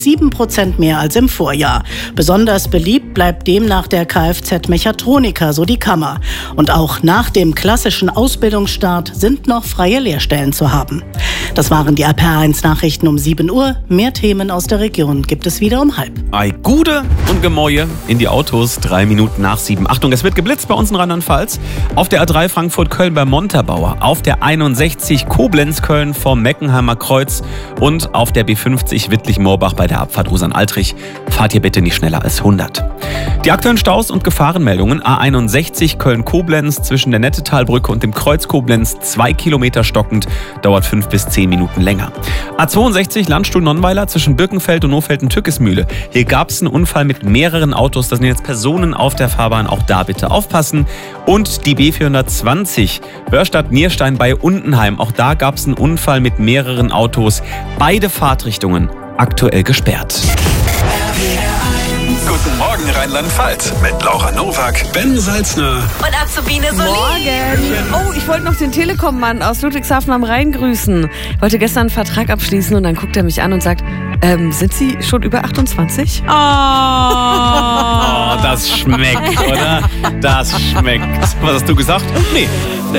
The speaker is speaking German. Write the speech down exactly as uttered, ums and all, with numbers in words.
sieben Prozent mehr als im Vorjahr. Besonders beliebt bleibt demnach der Kfz-Mechatroniker, so die Kammer. Und auch nach dem klassischen Ausbildungsstart sind noch freie Lehrstellen zu haben. Das waren die R P R eins Nachrichten um sieben Uhr. Mehr Themen aus der Region gibt es wieder um halb. Ei Gude und Gemäue in die Autos, drei Minuten nach sieben. Achtung, es wird geblitzt bei uns in Rheinland-Pfalz. Auf der A drei Frankfurt-Köln bei Montabaur, auf der einundsechzig Koblenz-Köln vom Meckenheimer Kreuz und auf der B fünfzig Wittlich-Moorbach bei der Abfahrt Usan-Altrich. Fahrt ihr bitte nicht schneller als hundert. Die aktuellen Staus und Gefahrenmeldungen: A einundsechzig Köln-Koblenz zwischen der Nettetalbrücke und dem Kreuz Koblenz, zwei Kilometer stockend, dauert fünf bis zehn Minuten länger. A zweiundsechzig Landstuhl-Nonnweiler zwischen Birkenfeld und Nofelden-Tückesmühle. Hier gab es einen Unfall mit mehreren Autos, da sind jetzt Personen auf der Fahrbahn, auch da bitte aufpassen. Und die B vierhundertzwanzig Börstadt-Nierstein bei Undenheim, auch da gab es einen Unfall mit mehreren Autos. Beide Fahrtrichtungen aktuell gesperrt. Guten Morgen Rheinland-Pfalz mit Laura Nowak, Ben Salzner und Azubine Soli. Morgen. Oh, ich wollte noch den Telekom-Mann aus Ludwigshafen am Rhein grüßen. Ich wollte gestern einen Vertrag abschließen und dann guckt er mich an und sagt, ähm, sind Sie schon über achtundzwanzig? Oh, oh das schmeckt, oder? Das schmeckt. Was hast du gesagt? Nee.